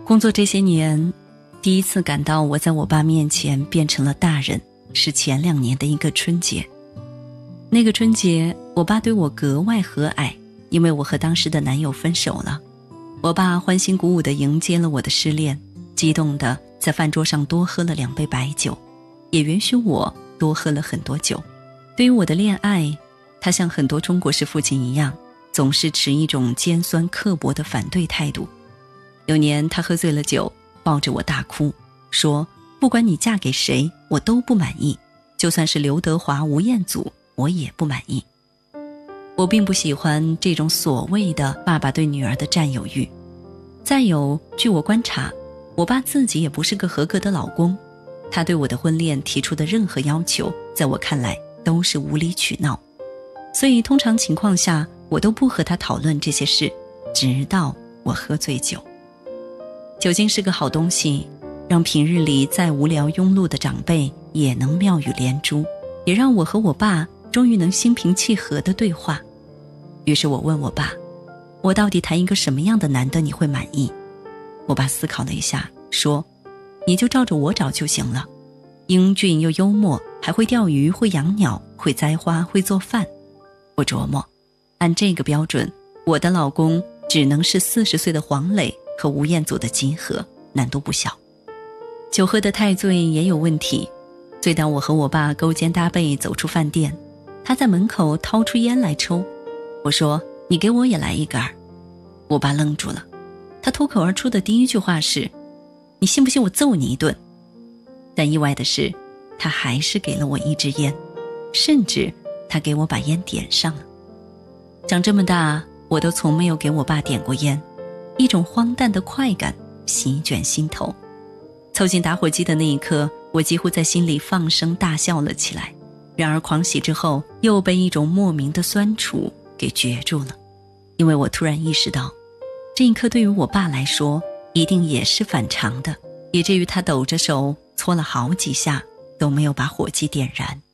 工作这些年，第一次感到我在我爸面前变成了大人，是前2年的一个春节。那个春节，我爸对我格外和蔼，因为我和当时的男友分手了。我爸欢欣鼓舞地迎接了我的失恋，激动地在饭桌上多喝了2杯白酒，也允许我多喝了很多酒。对于我的恋爱，他像很多中国式父亲一样，总是持一种尖酸刻薄的反对态度。有年他喝醉了酒，抱着我大哭，说不管你嫁给谁我都不满意，就算是刘德华、吴彦祖我也不满意。我并不喜欢这种所谓的爸爸对女儿的占有欲。再有，据我观察，我爸自己也不是个合格的老公，他对我的婚恋提出的任何要求，在我看来都是无理取闹。所以通常情况下，我都不和他讨论这些事，直到我喝醉酒。酒精是个好东西，让平日里再无聊庸碌的长辈也能妙语连珠，也让我和我爸终于能心平气和地对话。于是我问我爸，我到底谈一个什么样的男的你会满意？我爸思考了一下，说你就照着我找就行了，英俊又幽默，还会钓鱼，会养鸟，会栽花，会做饭。我琢磨，按这个标准，我的老公只能是40岁的黄磊和吴彦祖的集合，难度不小。酒喝得太醉也有问题，醉到我和我爸勾肩搭背走出饭店，他在门口掏出烟来抽，我说你给我也来一根儿。我爸愣住了，他脱口而出的第一句话是，你信不信我揍你一顿？但意外的是，他还是给了我一支烟，甚至他给我把烟点上了。长这么大，我都从没有给我爸点过烟，一种荒诞的快感席卷心头。凑近打火机的那一刻，我几乎在心里放声大笑了起来。然而狂喜之后，又被一种莫名的酸楚给攫住了。因为我突然意识到，这一刻对于我爸来说一定也是反常的，以至于他抖着手搓了好几下都没有把火机点燃。